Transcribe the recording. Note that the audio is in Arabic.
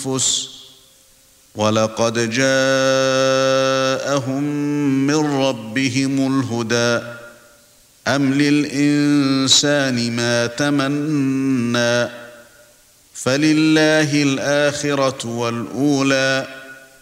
الأنفس ولقد جاءهم من ربهم الهدى أم للإنسان ما تمنى فلله الآخرة والأولى